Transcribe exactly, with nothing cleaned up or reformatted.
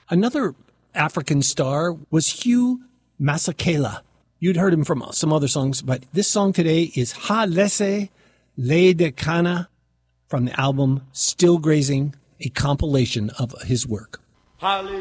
Another African star was Hugh Masekela. You'd heard him from some other songs, but this song today is Ha Lese Le de Kana from the album Still Grazing, a compilation of his work. Hallelujah.